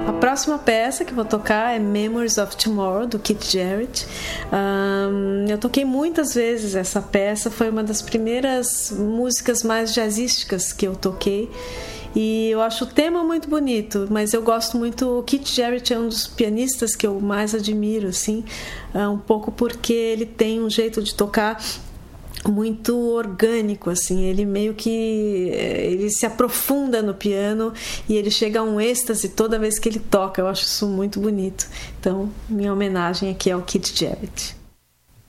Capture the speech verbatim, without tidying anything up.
A próxima peça que eu vou tocar é Memories of Tomorrow, do Keith Jarrett. Um, eu toquei muitas vezes essa peça, foi uma das primeiras músicas mais jazzísticas que eu toquei. E eu acho o tema muito bonito, mas eu gosto muito. O Keith Jarrett é um dos pianistas que eu mais admiro, assim, um pouco porque ele tem um jeito de tocar muito orgânico, assim, ele meio que ele se aprofunda no piano e ele chega a um êxtase toda vez que ele toca. Eu acho isso muito bonito. Então, minha homenagem aqui ao Keith Jarrett.